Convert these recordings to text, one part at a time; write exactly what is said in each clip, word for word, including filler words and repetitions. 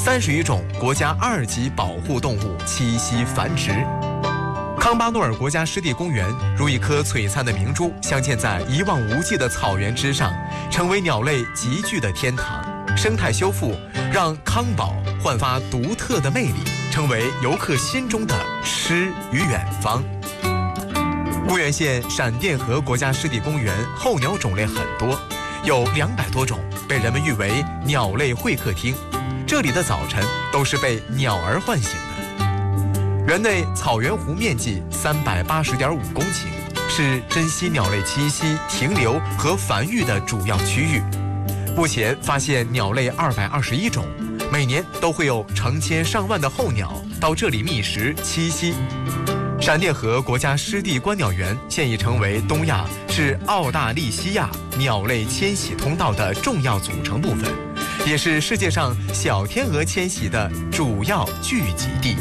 三十余种国家二级保护动物栖息繁殖。康巴诺尔国家湿地公园如一颗璀璨的明珠，镶嵌在一望无际的草原之上，成为鸟类集聚的天堂。生态修复让康宝焕发独特的魅力，成为游客心中的诗与远方。婺源县闪电河国家湿地公园候鸟种类很多，有两百多种，被人们誉为鸟类会客厅。这里的早晨都是被鸟儿唤醒的。园内草原湖面积三百八十点五公顷，是珍稀鸟类栖息、停留和繁育的主要区域。目前发现鸟类二百二十一种，每年都会有成千上万的候鸟到这里觅食栖息。闪电河国家湿地观鸟园现已成为东亚至澳大利西亚鸟类迁徙通道的重要组成部分，也是世界上小天鹅迁徙的主要聚集地。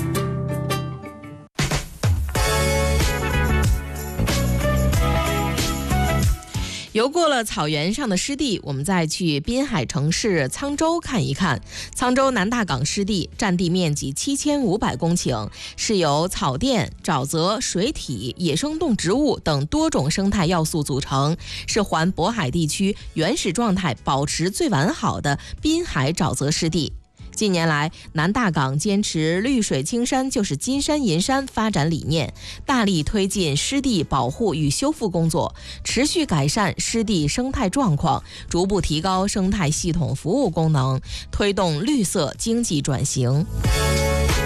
游过了草原上的湿地，我们再去滨海城市沧州看一看。沧州南大港湿地占地面积七千五百公顷，是由草甸、沼泽、水体、野生动植物等多种生态要素组成，是环渤海地区原始状态保持最完好的滨海沼泽湿地。近年来，南大港坚持绿水青山就是金山银山发展理念，大力推进湿地保护与修复工作，持续改善湿地生态状况，逐步提高生态系统服务功能，推动绿色经济转型。